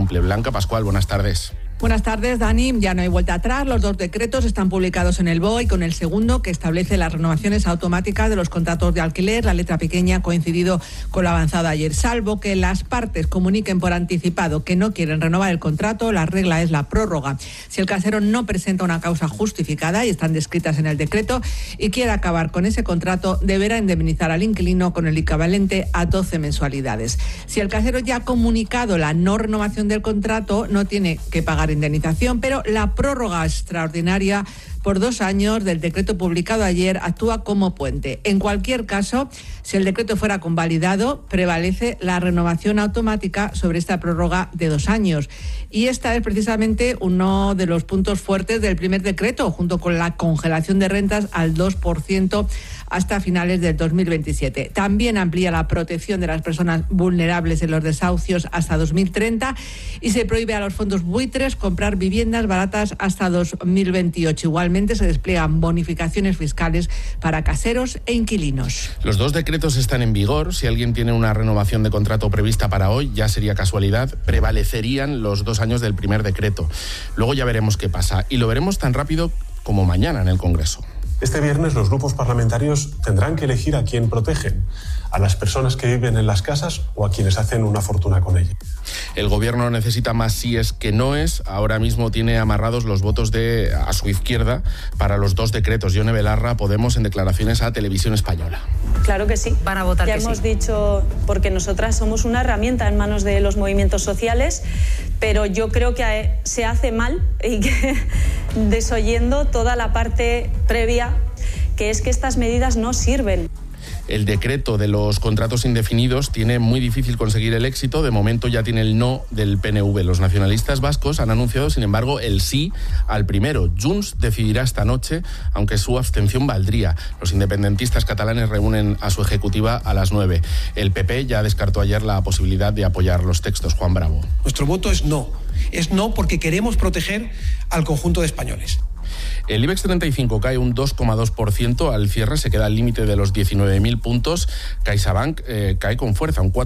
cumple. Blanca Pascual, buenas tardes. Buenas tardes, Dani. Ya no hay vuelta atrás. Los 2 decretos están publicados en el BOE, con el segundo, que establece las renovaciones automáticas de los contratos de alquiler. La letra pequeña ha coincidido con lo avanzado ayer. Salvo que las partes comuniquen por anticipado que no quieren renovar el contrato, la regla es la prórroga. Si el casero no presenta una causa justificada, y están descritas en el decreto, y quiere acabar con ese contrato, deberá indemnizar al inquilino con el equivalente a 12 mensualidades. Si el casero ya ha comunicado la no renovación del contrato, no tiene que pagar indemnización, pero la prórroga extraordinaria por 2 años del decreto publicado ayer actúa como puente. En cualquier caso, si el decreto fuera convalidado, prevalece la renovación automática sobre esta prórroga de 2 años. Y esta es precisamente uno de los puntos fuertes del primer decreto, junto con la congelación de rentas al 2% hasta finales del 2027. También amplía la protección de las personas vulnerables en los desahucios hasta 2030 y se prohíbe a los fondos buitres comprar viviendas baratas hasta 2028. Igualmente se despliegan bonificaciones fiscales para caseros e inquilinos. Los 2 decretos están en vigor. Si alguien tiene una renovación de contrato prevista para hoy, ya sería casualidad, prevalecerían los 2 años del primer decreto. Luego ya veremos qué pasa, y lo veremos tan rápido como mañana en el Congreso. Este viernes los grupos parlamentarios tendrán que elegir a quién protegen, a las personas que viven en las casas o a quienes hacen una fortuna con ellas. El gobierno necesita más síes que noes. Ahora mismo tiene amarrados los votos a su izquierda para los 2 decretos. Yone Belarra, Podemos, en declaraciones a Televisión Española. Claro que sí. Van a votar ya que hemos sí. dicho, porque nosotras somos una herramienta en manos de los movimientos sociales, pero yo creo que se hace mal y que desoyendo toda la parte previa, que es que estas medidas no sirven. El decreto de los contratos indefinidos tiene muy difícil conseguir el éxito. De momento ya tiene el no del PNV. Los nacionalistas vascos han anunciado, sin embargo, el sí al primero. Junts decidirá esta noche, aunque su abstención valdría. Los independentistas catalanes reúnen a su ejecutiva a las 9. El PP ya descartó ayer la posibilidad de apoyar los textos. Juan Bravo. Nuestro voto es no. Es no porque queremos proteger al conjunto de españoles. El IBEX 35 cae un 2,2% al cierre, se queda al límite de los 19.000 puntos. CaixaBank cae con fuerza, un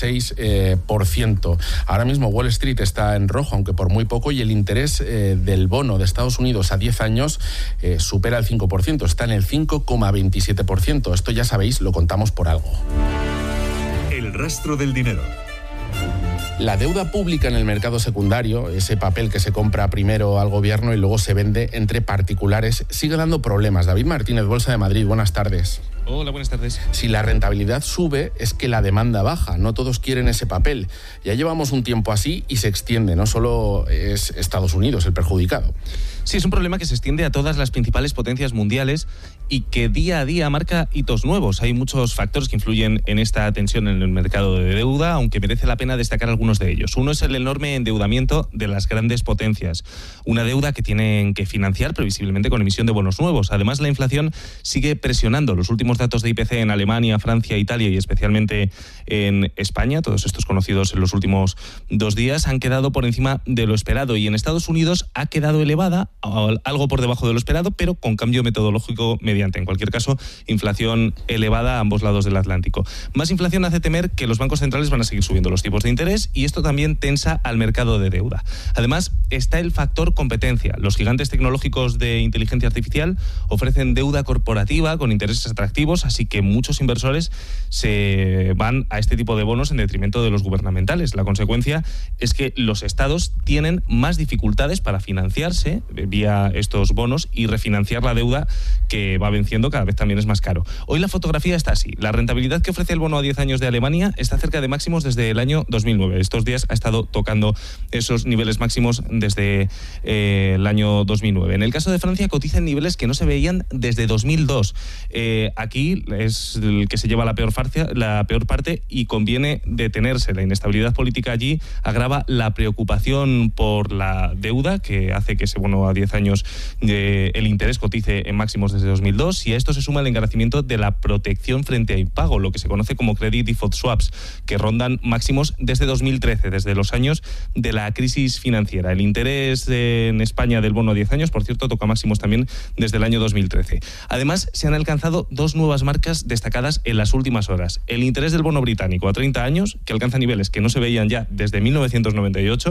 4,6%. Ahora mismo Wall Street está en rojo, aunque por muy poco, y el interés del bono de Estados Unidos a 10 años supera el 5%, está en el 5,27%. Esto ya sabéis, lo contamos por algo. El rastro del dinero. La deuda pública en el mercado secundario, ese papel que se compra primero al gobierno y luego se vende entre particulares, sigue dando problemas. David Martínez, Bolsa de Madrid, buenas tardes. Hola, buenas tardes. Si la rentabilidad sube, es que la demanda baja. No todos quieren ese papel. Ya llevamos un tiempo así y se extiende. No solo es Estados Unidos el perjudicado. Sí, es un problema que se extiende a todas las principales potencias mundiales y que día a día marca hitos nuevos. Hay muchos factores que influyen en esta tensión en el mercado de deuda, aunque merece la pena destacar algunos de ellos. Uno es el enorme endeudamiento de las grandes potencias. Una deuda que tienen que financiar previsiblemente con emisión de bonos nuevos. Además, la inflación sigue presionando. Los últimos datos de IPC en Alemania, Francia, Italia y especialmente en España, todos estos conocidos en los últimos 2 días, han quedado por encima de lo esperado, y en Estados Unidos ha quedado elevada, algo por debajo de lo esperado, pero con cambio metodológico mediante. En cualquier caso, inflación elevada a ambos lados del Atlántico. Más inflación hace temer que los bancos centrales van a seguir subiendo los tipos de interés, y esto también tensa al mercado de deuda. Además, está el factor competencia. Los gigantes tecnológicos de inteligencia artificial ofrecen deuda corporativa con intereses atractivos, así que muchos inversores se van a este tipo de bonos en detrimento de los gubernamentales. La consecuencia es que los estados tienen más dificultades para financiarse vía estos bonos y refinanciar la deuda que va venciendo cada vez también es más caro. Hoy la fotografía está así. La rentabilidad que ofrece el bono a 10 años de Alemania está cerca de máximos desde el año 2009. Estos días ha estado tocando esos niveles máximos desde el año 2009. En el caso de Francia cotiza en niveles que no se veían desde 2002. Aquí es el que se lleva la peor parte y conviene detenerse. La inestabilidad política allí agrava la preocupación por la deuda, que hace que ese bono a 10 años el interés cotice en máximos desde 2002, y a esto se suma el encarecimiento de la protección frente a impago, lo que se conoce como credit default swaps, que rondan máximos desde 2013, desde los años de la crisis financiera. El interés en España del bono a 10 años, por cierto, toca máximos también desde el año 2013. Además, se han alcanzado 2 nuevas marcas destacadas en las últimas horas. El interés del bono británico a 30 años, que alcanza niveles que no se veían ya desde 1998,